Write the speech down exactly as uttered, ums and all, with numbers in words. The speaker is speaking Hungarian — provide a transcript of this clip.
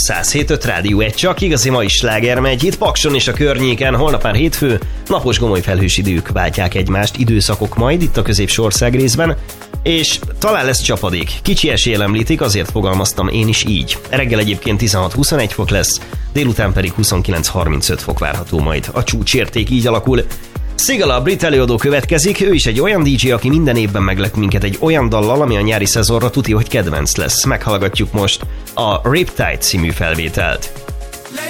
száz hét öt Rádió egy, csak igazi mai sláger megy itt Pakson és a környéken, holnap már hétfő, napos gomoly felhős idők váltják egymást, időszakok majd itt a középső ország részben, és talán lesz csapadék. Kicsi esélyel említik, azért fogalmaztam én is így. Reggel egyébként tizenhat huszonegy fok lesz, délután pedig huszonkilenc harmincöt fok várható majd. A csúcsérték így alakul. Sigala, a brit előadó következik, ő is egy olyan dé dzsé, aki minden évben meglep minket egy olyan dallal, ami a nyári szezonra tuti, hogy kedvenc lesz. Meghallgatjuk most a Riptide című felvételt.